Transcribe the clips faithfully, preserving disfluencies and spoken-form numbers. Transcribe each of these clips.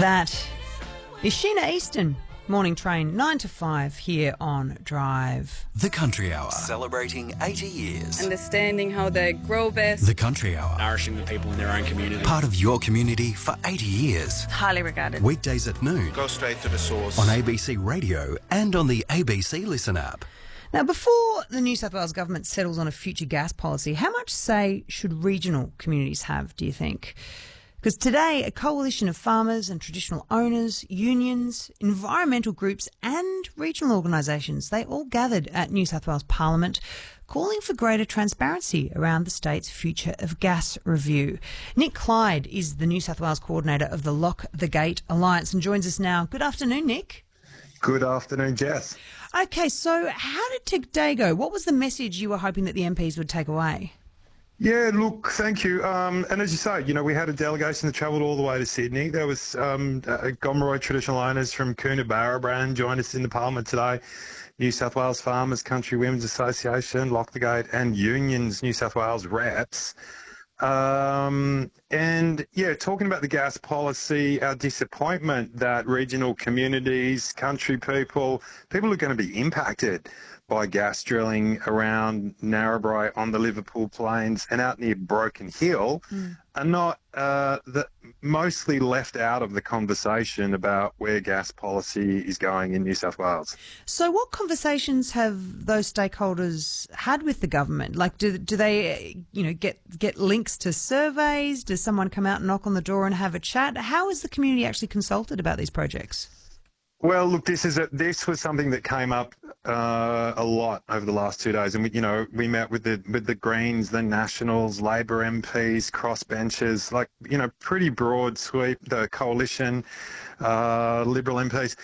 That is Sheena Easton. Morning train, nine to five here on Drive. The Country Hour, celebrating eighty years. Understanding how they grow best. The Country Hour, nourishing the people in their own community. part of your community for eighty years. Highly regarded. Weekdays at noon. Go straight to the source. On A B C Radio and on the A B C Listen app. Now, before the New South Wales government settles on a future gas policy, how much say should regional communities have, do you think? Because today, a coalition of farmers and traditional owners, unions, environmental groups and regional organisations, they all gathered at New South Wales Parliament calling for greater transparency around the state's future of gas review. Nick Clyde is the New South Wales coordinator of the Lock the Gate Alliance and joins us now. Good afternoon, Nick. Good afternoon, Jess. Okay, so how did today go? What was the message you were hoping that the M Ps would take away? Yeah, look, thank you. Um, and as you say, you know, we had a delegation that travelled all the way to Sydney. There was um, uh, Gomeroi traditional owners from Coonabarabran joined us in the Parliament today. New South Wales Farmers, Country Women's Association, Lock the Gate and Unions New South Wales reps. Um, and, yeah, talking about the gas policy, our disappointment that regional communities, country people, people are going to be impacted by gas drilling around Narrabri on the Liverpool Plains and out near Broken Hill mm. are not uh, the, mostly left out of the conversation about where gas policy is going in New South Wales. So what conversations have those stakeholders had with the government? Like, do, do they, you know, get, get links to surveys? Does someone come out and knock on the door and have a chat? How is the community actually consulted about these projects? Well, look, this is a, this was something that came up uh, a lot over the last two days, and we, you know, we met with the with the Greens, the Nationals, Labor M Ps, crossbenchers, like you know, pretty broad sweep. The coalition, uh, Liberal M Ps.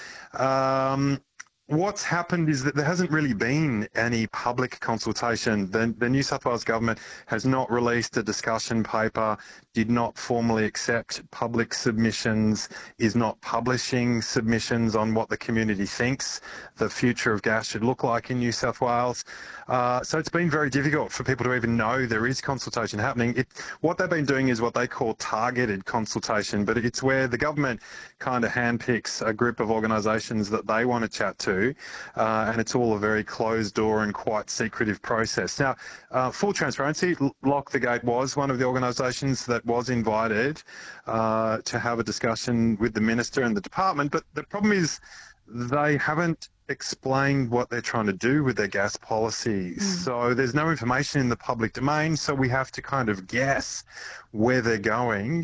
Um, What's happened is that there hasn't really been any public consultation. The, the New South Wales government has not released a discussion paper, did not formally accept public submissions, is not publishing submissions on what the community thinks the future of gas should look like in New South Wales. Uh, so it's been very difficult for people to even know there is consultation happening. It, what they've been doing is what they call targeted consultation, but it's where the government kind of handpicks a group of organisations that they want to chat to. Uh, and it's all a very closed door and quite secretive process. Now, uh, full transparency, Lock the Gate was one of the organisations that was invited uh, to have a discussion with the Minister and the Department, but the problem is they haven't explained what they're trying to do with their gas policies. Mm. So there's no information in the public domain, so we have to kind of guess where they're going,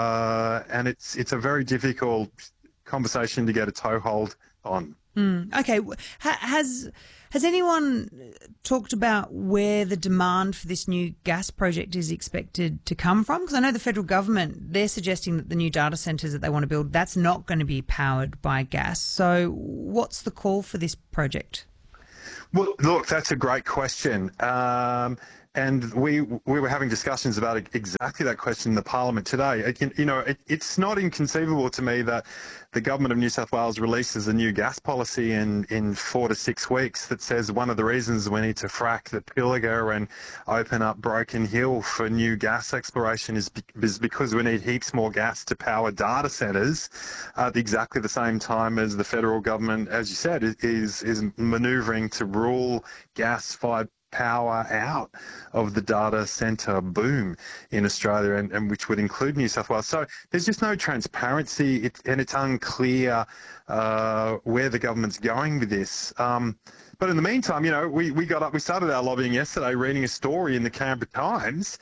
uh, and it's it's a very difficult conversation to get a toehold on. Mm, okay. Ha- has has anyone talked about where the demand for this new gas project is expected to come from? Because I know the federal government, they're suggesting that the new data centres that they want to build, that's not going to be powered by gas. So what's the call for this project? Well, look, that's a great question. Um, and we we were having discussions about exactly that question in the Parliament today. It, you know, it, it's not inconceivable to me that the government of New South Wales releases a new gas policy in, in four to six weeks that says one of the reasons we need to frack the Pilliga and open up Broken Hill for new gas exploration is, be, is because we need heaps more gas to power data centres at exactly the same time as the federal government, as you said, is, is manoeuvring to rule gas-fired power out of the data centre boom in Australia, and, and which would include New South Wales. So there's just no transparency, it, and it's unclear uh, where the government's going with this. Um, but in the meantime, you know, we, we got up, we started our lobbying yesterday reading a story in the Canberra Times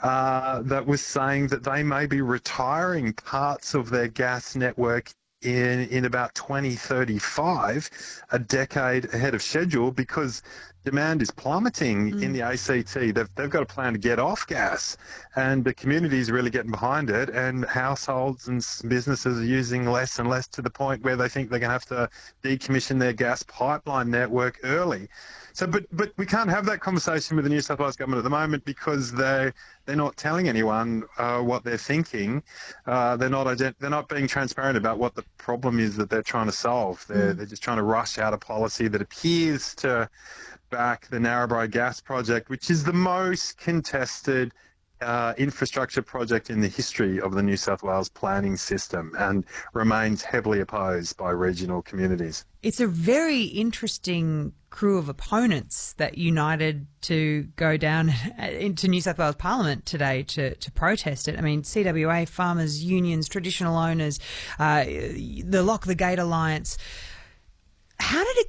uh, that was saying that they may be retiring parts of their gas network in, in about twenty thirty-five, a decade ahead of schedule, because demand is plummeting mm. in the A C T. They've, they've got a plan to get off gas, and the community is really getting behind it, and households and businesses are using less and less to the point where they think they're going to have to decommission their gas pipeline network early. So, but but we can't have that conversation with the New South Wales government at the moment because they they're not telling anyone uh, what they're thinking. Uh, they're not ident- they're not being transparent about what the problem is that they're trying to solve. They're mm. they're just trying to rush out a policy that appears to back the Narrabri gas project, which is the most contested uh, infrastructure project in the history of the New South Wales planning system and remains heavily opposed by regional communities. It's a very interesting crew of opponents that united to go down into New South Wales Parliament today to, to protest it. I mean, C W A, farmers, unions, traditional owners, uh, the Lock the Gate Alliance. How did it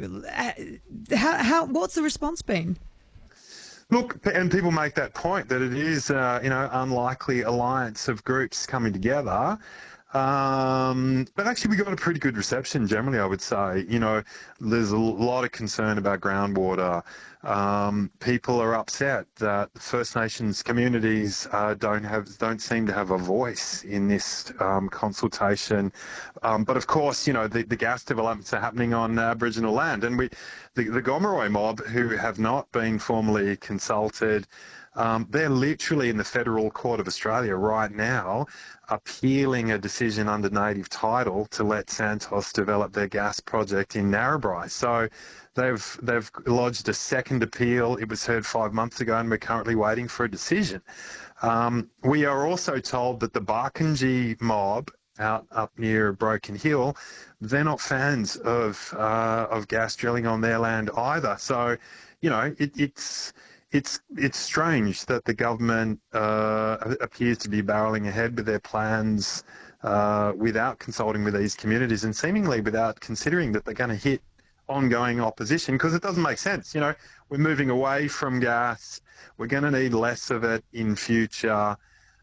go? How, how, what's the response been? Look, and people make that point that it is, uh, you know, unlikely alliance of groups coming together. Um, but actually, we got a pretty good reception generally, I would say. You know, there's a lot of concern about groundwater. Um, people are upset that First Nations communities uh, don't have, don't seem to have a voice in this um, consultation. Um, but of course, you know, the, the gas developments are happening on Aboriginal land, and we, the, the Gomeroi mob, who have not been formally consulted, um, they're literally in the Federal Court of Australia right now, appealing a decision under native title to let Santos develop their gas project in Narrabri. So they've they've lodged a second appeal. It was heard five months ago, and we're currently waiting for a decision. Um, we are also told that the Barkindji mob out up near Broken Hill, they're not fans of uh, of gas drilling on their land either. So, you know, it, it's. It's it's strange that the government uh, appears to be barrelling ahead with their plans uh, without consulting with these communities and seemingly without considering that they're going to hit ongoing opposition, because it doesn't make sense. You know, we're moving away from gas. We're going to need less of it in future.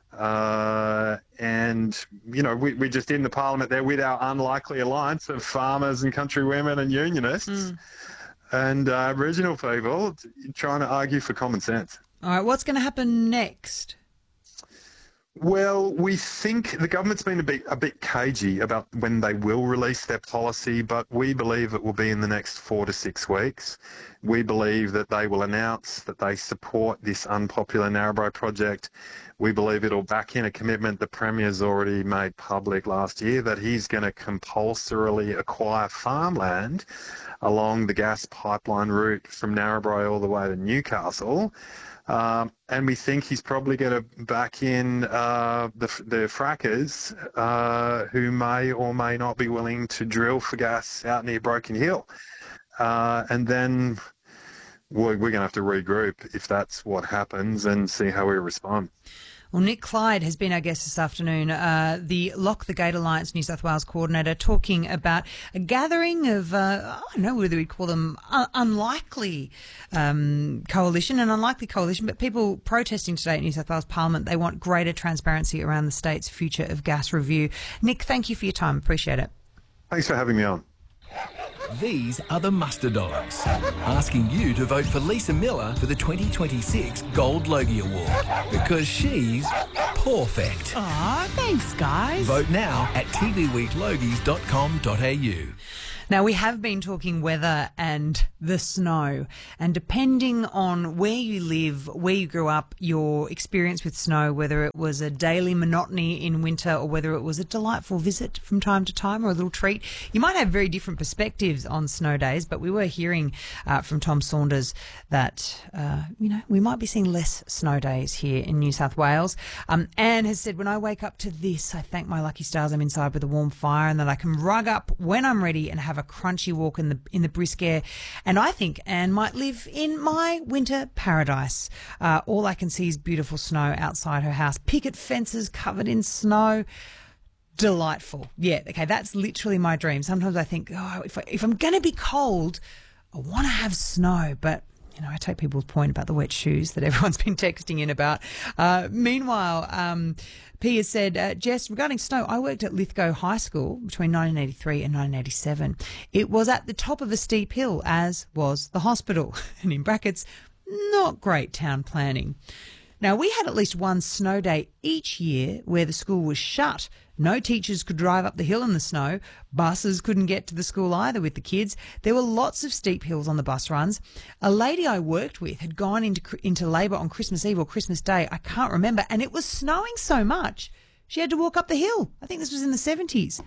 Uh, and, you know, we, we're just in the parliament there with our unlikely alliance of farmers and country women and unionists. Mm. And uh, Aboriginal people trying to argue for common sense. All right, what's going to happen next? Well, we think the government's been a bit a bit cagey about when they will release their policy, but we believe it will be in the next four to six weeks. We believe that they will announce that they support this unpopular Narrabri project. We believe it'll back in a commitment the Premier's already made public last year that he's going to compulsorily acquire farmland along the gas pipeline route from Narrabri all the way to Newcastle. Um, and we think he's probably going to back in uh, the, the frackers uh, who may or may not be willing to drill for gas out near Broken Hill. Uh, and then we're, we're going to have to regroup if that's what happens and see how we respond. Well, Nick Clyde has been our guest this afternoon, uh, the Lock the Gate Alliance New South Wales coordinator, talking about a gathering of, uh, I don't know whether we'd call them un- unlikely um, coalition, an unlikely coalition, but people protesting today at New South Wales Parliament. They want greater transparency around the state's future of gas review. Nick, thank you for your time. Appreciate it. Thanks for having me on. These are the Muster Dogs, asking you to vote for Lisa Miller for the twenty twenty-six Gold Logie Award, because she's perfect. Aw, thanks, guys. Vote now at t v week logies dot com dot a u. Now, we have been talking weather and the snow, and depending on where you live, where you grew up, your experience with snow, whether it was a daily monotony in winter or whether it was a delightful visit from time to time or a little treat, you might have very different perspectives on snow days. But we were hearing uh, from Tom Saunders that, uh, you know, we might be seeing less snow days here in New South Wales. Um, Anne has said, when I wake up to this, I thank my lucky stars I'm inside with a warm fire and that I can rug up when I'm ready and have a crunchy walk in the in the brisk air. And I think Anne might live in my winter paradise. Uh, all I can see is beautiful snow outside her house, picket fences covered in snow. Delightful. Yeah, okay, that's literally my dream. Sometimes I think, oh, if, I, if I'm going to be cold, I want to have snow, but you know, I take people's point about the wet shoes that everyone's been texting in about. Uh, meanwhile, um, P has said, uh, Jess, regarding snow, I worked at Lithgow High School between nineteen eighty-three and nineteen eighty-seven. It was at the top of a steep hill, as was the hospital. And in brackets, not great town planning. Now, we had at least one snow day each year where the school was shut. No teachers could drive up the hill in the snow. Buses couldn't get to the school either with the kids. There were lots of steep hills on the bus runs. A lady I worked with had gone into into labour on Christmas Eve or Christmas Day. I can't remember. And it was snowing so much, she had to walk up the hill. I think this was in the seventies.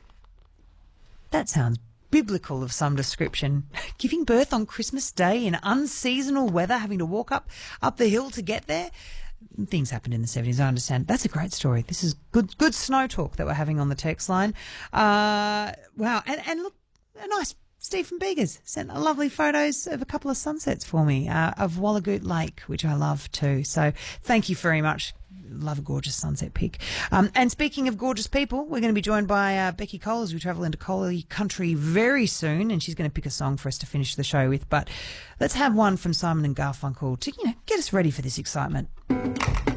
That sounds biblical of some description. Giving birth on Christmas Day in unseasonal weather, having to walk up, up the hill to get there. things happened in the seventies. I understand. That's a great story. This is good, good snow talk that we're having on the text line. Uh, wow. And, and look, a nice Stephen Beggars sent lovely photos of a couple of sunsets for me, uh, of Wallagoot Lake, which I love too. So thank you very much. Love a gorgeous sunset pic. Um, and speaking of gorgeous people, we're going to be joined by uh, Becky Cole as we travel into Collie country very soon, and she's going to pick a song for us to finish the show with. But let's have one from Simon and Garfunkel to, you know, get us ready for this excitement.